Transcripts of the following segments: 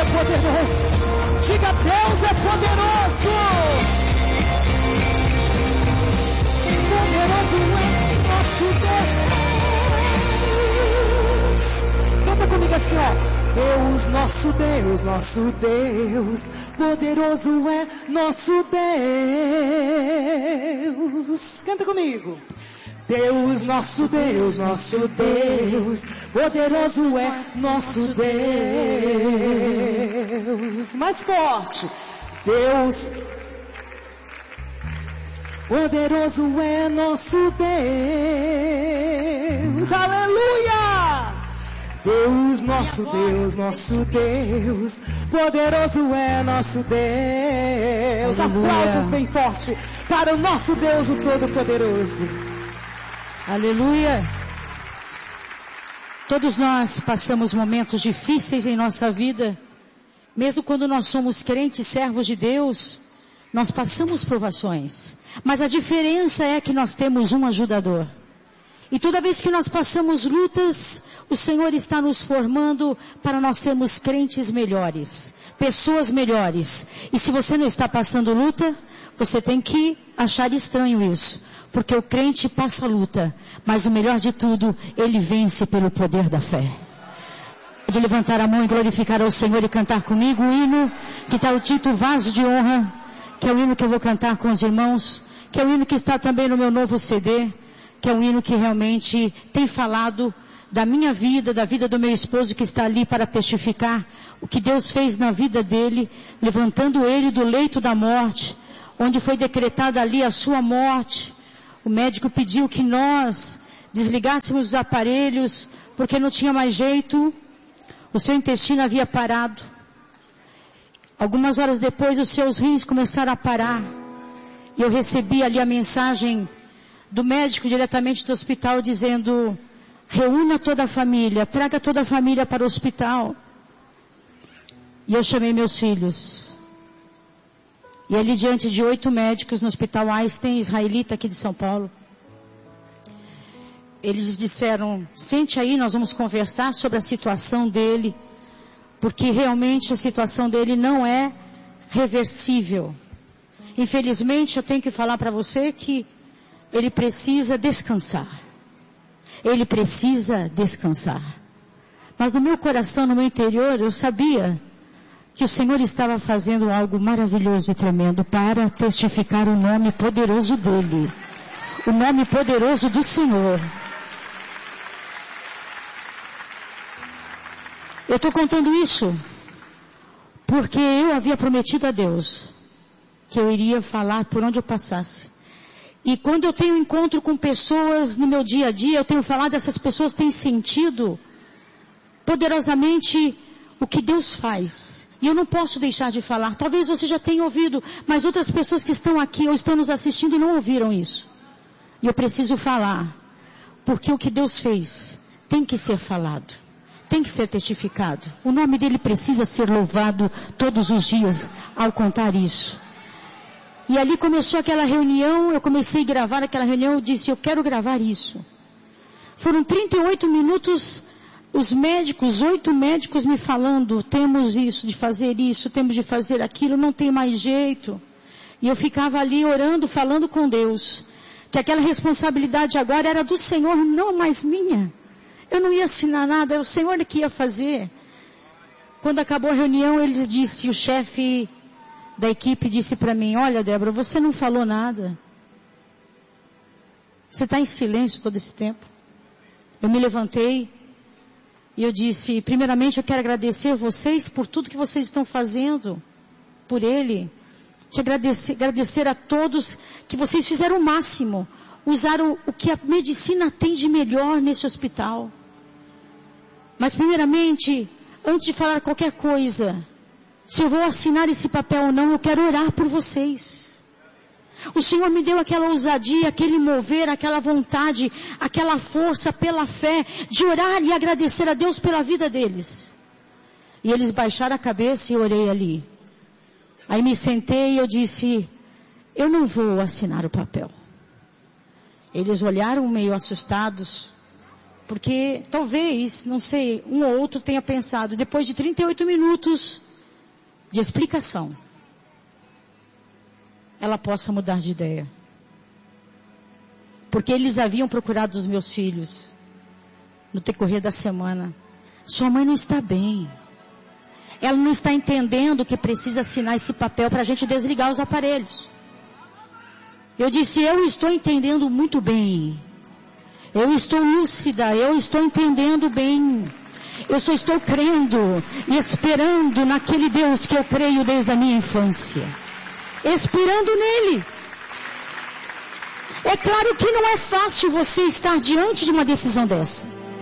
poderoso. Diga, Deus é poderoso. Poderoso é nosso Deus. Canta comigo assim, ó. Deus, nosso Deus, nosso Deus. Poderoso é nosso Deus. Canta comigo. Deus, nosso Deus, nosso Deus, poderoso é nosso Deus. Mais forte. Deus, poderoso é nosso Deus. Aleluia! Deus, nosso Deus, nosso Deus, poderoso é nosso Deus. Aleluia. Aplausos bem forte para o nosso Deus, o Todo-Poderoso. Aleluia. Todos nós passamos momentos difíceis em nossa vida. Mesmo quando nós somos crentes, servos de Deus, nós passamos provações. Mas a diferença é que nós temos um ajudador. E toda vez que nós passamos lutas, o Senhor está nos formando para nós sermos crentes melhores, pessoas melhores. E se você não está passando luta, você tem que achar estranho isso. Porque o crente passa luta, mas o melhor de tudo, ele vence pelo poder da fé. Pode levantar a mão e glorificar ao Senhor e cantar comigo o hino que está o título Vaso de Honra, que é o hino que eu vou cantar com os irmãos, que é o hino que está também no meu novo CD, que é um hino que realmente tem falado da minha vida, da vida do meu esposo que está ali para testificar o que Deus fez na vida dele, levantando ele do leito da morte, onde foi decretada ali a sua morte. O médico pediu que nós desligássemos os aparelhos, porque não tinha mais jeito. O seu intestino havia parado. Algumas horas depois, os seus rins começaram a parar. E eu recebi ali a mensagem do médico diretamente do hospital, dizendo, reúna toda a família, traga toda a família para o hospital. E eu chamei meus filhos. E ali diante de 8 médicos no Hospital Einstein, israelita aqui de São Paulo, eles disseram, sente aí, nós vamos conversar sobre a situação dele, porque realmente a situação dele não é reversível. Infelizmente, eu tenho que falar para você que ele precisa descansar. Ele precisa descansar. Mas no meu coração, no meu interior, eu sabia que o Senhor estava fazendo algo maravilhoso e tremendo para testificar o nome poderoso dele. O nome poderoso do Senhor. Eu estou contando isso porque eu havia prometido a Deus que eu iria falar por onde eu passasse. E quando eu tenho encontro com pessoas no meu dia a dia, eu tenho falado, essas pessoas têm sentido poderosamente o que Deus faz. E eu não posso deixar de falar. Talvez você já tenha ouvido, mas outras pessoas que estão aqui ou estão nos assistindo não ouviram isso. E eu preciso falar. Porque o que Deus fez tem que ser falado. Tem que ser testificado. O nome dele precisa ser louvado todos os dias ao contar isso. E ali começou aquela reunião, eu comecei a gravar aquela reunião, eu disse, eu quero gravar isso. Foram 38 minutos, os médicos, 8 médicos me falando, temos isso, de fazer isso, temos de fazer aquilo, não tem mais jeito. E eu ficava ali orando, falando com Deus, que aquela responsabilidade agora era do Senhor, não mais minha. Eu não ia assinar nada, era o Senhor que ia fazer. Quando acabou a reunião, eles disse, o chefe da equipe disse para mim, olha Débora, você não falou nada. Você está em silêncio todo esse tempo. Eu me levantei e eu disse, primeiramente eu quero agradecer vocês por tudo que vocês estão fazendo por ele. Te agradecer a todos que vocês fizeram o máximo. Usaram o que a medicina tem de melhor nesse hospital. Mas primeiramente, antes de falar qualquer coisa, se eu vou assinar esse papel ou não, eu quero orar por vocês. O Senhor me deu aquela ousadia, aquele mover, aquela vontade, aquela força pela fé de orar e agradecer a Deus pela vida deles. E eles baixaram a cabeça e eu orei ali. Aí me sentei e eu disse, eu não vou assinar o papel. Eles olharam meio assustados, porque talvez, não sei, um ou outro tenha pensado, depois de 38 minutos, de explicação, ela possa mudar de ideia. Porque eles haviam procurado os meus filhos no decorrer da semana. Sua mãe não está bem. Ela não está entendendo que precisa assinar esse papel para a gente desligar os aparelhos. Eu disse, eu estou entendendo muito bem. Eu estou lúcida, eu estou entendendo bem. Eu só estou crendo e esperando naquele Deus que eu creio desde a minha infância. Esperando nele. É claro que não é fácil você estar diante de uma decisão dessa.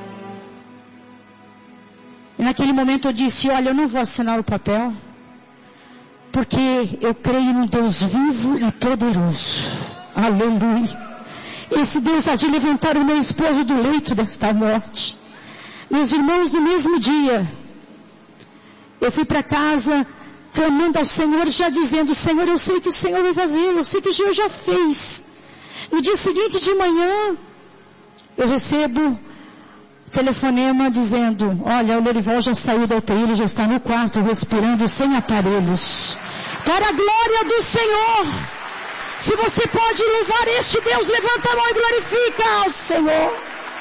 E naquele momento eu disse, olha, eu não vou assinar o papel, porque eu creio num Deus vivo e poderoso. Aleluia. Esse Deus há de levantar o meu esposo do leito desta morte. Meus irmãos, no mesmo dia, eu fui para casa, clamando ao Senhor, já dizendo, Senhor, eu sei que o Senhor vai fazer, eu sei que o Senhor já fez. No dia seguinte de manhã, eu recebo telefonema dizendo, olha, o Lorival já saiu da UTI, ele já está no quarto, respirando sem aparelhos. Para a glória do Senhor. Se você pode louvar este Deus, levanta a mão e glorifica ao Senhor.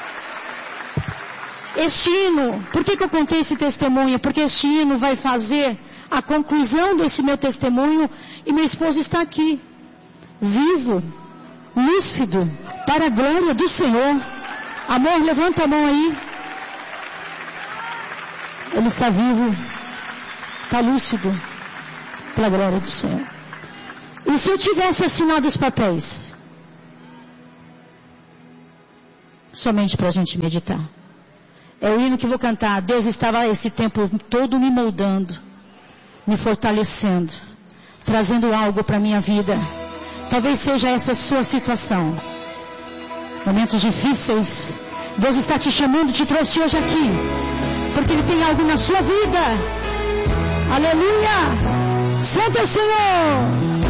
Este hino, por que eu contei esse testemunho? Porque este hino vai fazer a conclusão desse meu testemunho e meu esposo está aqui, vivo, lúcido, para a glória do Senhor. Amor, levanta a mão aí. Ele está vivo, está lúcido, pela glória do Senhor. E se eu tivesse assinado os papéis? Somente para a gente meditar. É o hino que vou cantar. Deus estava esse tempo todo me moldando, me fortalecendo, trazendo algo para a minha vida. Talvez seja essa a sua situação. Momentos difíceis. Deus está te chamando, te trouxe hoje aqui, porque Ele tem algo na sua vida. Aleluia! Santo é o Senhor!